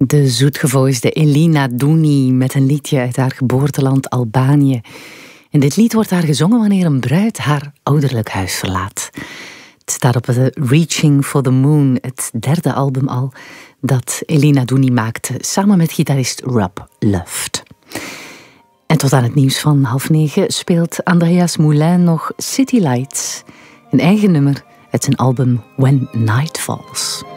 De zoetgevoisde Elina Douni met een liedje uit haar geboorteland Albanië. En dit lied wordt haar gezongen wanneer een bruid haar ouderlijk huis verlaat. Het staat op de Reaching for the Moon, het derde album al dat Elina Douni maakte, samen met gitarist Rob Luft. En tot aan het nieuws van 8:30 speelt Andreas Moulin nog City Lights, een eigen nummer uit zijn album When Night Falls.